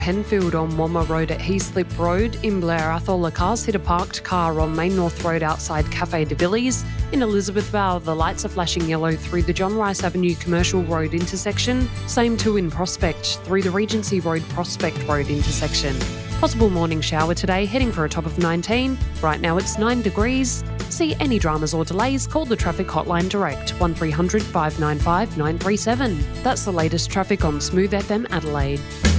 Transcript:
Penfield on Womma Road at Heaslip Road. In Blair Athol, a car's hit a parked car on Main North Road outside Cafe de Villiers. In Elizabeth Vale, the lights are flashing yellow through the John Rice Avenue Commercial Road intersection. Same too in Prospect, through the Regency Road Prospect Road intersection. Possible morning shower today, heading for a top of 19. Right now it's 9 degrees. See any dramas or delays, call the traffic hotline direct, 1300 595 937. That's the latest traffic on Smooth FM Adelaide.